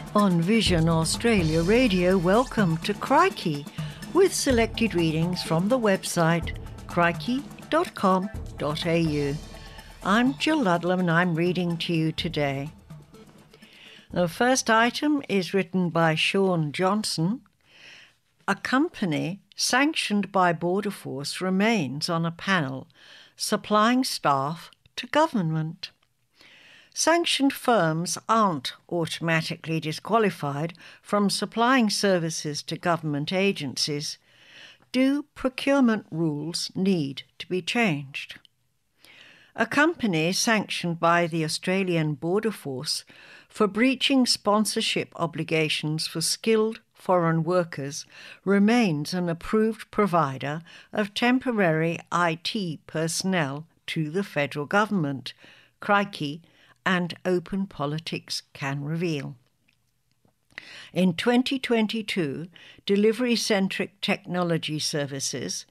On Vision Australia Radio, welcome to Crikey, with selected readings from the website crikey.com.au. I'm Jill Ludlam and I'm reading to you today. The first item is written by Sean Johnson. A company sanctioned by Border Force remains on a panel supplying staff to government. Sanctioned firms aren't automatically disqualified from supplying services to government agencies. Do procurement rules need to be changed? A company sanctioned by the Australian Border Force for breaching sponsorship obligations for skilled foreign workers remains an approved provider of temporary IT personnel to the federal government, Crikey and Open Politics can reveal. In 2022, Delivery-Centric Technology Services,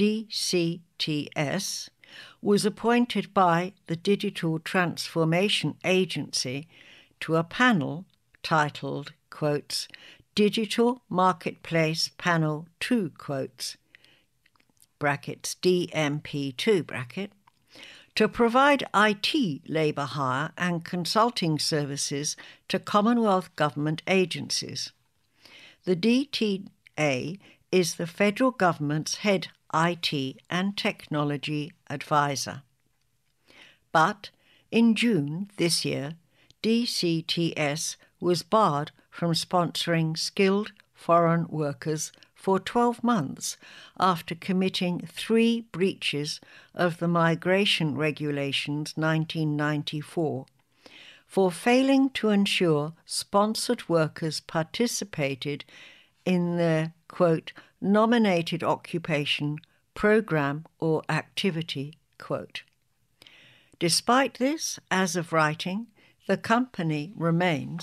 DCTS, was appointed by the Digital Transformation Agency to a panel titled, quotes, Digital Marketplace Panel 2, quotes, brackets, DMP2, bracket, to provide IT labour hire and consulting services to Commonwealth government agencies. The DTA is the federal government's head IT and technology advisor. But in June this year, DCTS was barred from sponsoring skilled foreign workers for 12 months after committing 3 breaches of the Migration Regulations 1994 for failing to ensure sponsored workers participated in their, quote, nominated occupation, program or activity, quote. Despite this, as of writing, the company remains